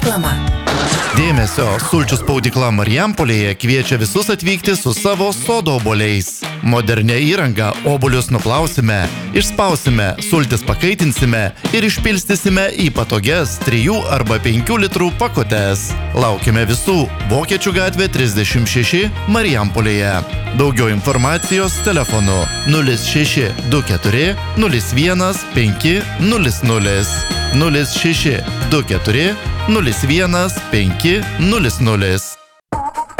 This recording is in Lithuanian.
Reklama. Dėmesio, sulčių spaudykla Marijampolėje kviečia visus atvykti su savo sodo obuoliais. Modernia įranga obuolius nuplausime, išspausime, sultis pakaitinsime ir išpilstysime į patogias 3 arba 5 litrų pakutes. Laukime visų Vokiečių gatvė 36 Marijampolėje. Daugiau informacijos telefonu 0624 01 500 0624 01 500.